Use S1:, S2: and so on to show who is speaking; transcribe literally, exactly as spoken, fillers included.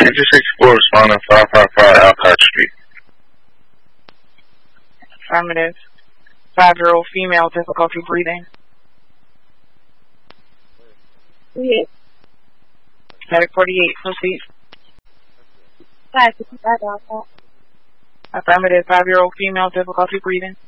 S1: fifty-six four responding five five five Alcott Street.
S2: Affirmative. Five-year-old female, difficulty breathing.
S3: Yes.
S2: Medic forty-eight, proceed.
S3: five fifty-five Alcott.
S2: Affirmative. Five-year-old female, difficulty breathing.